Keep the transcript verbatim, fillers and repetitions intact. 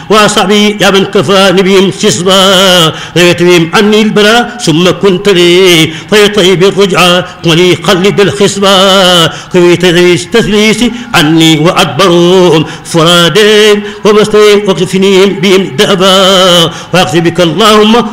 وأصحابي يا من كفاني بهم سصبا رأيت بهم عني البلاء ثم كنت لي فيطيب الرجعة ولي قلب الخصبة قويت تثليسي عني وأدبرهم فرادين ومستوين واكفنيهم بهم دأبا وأقضي بك اللهم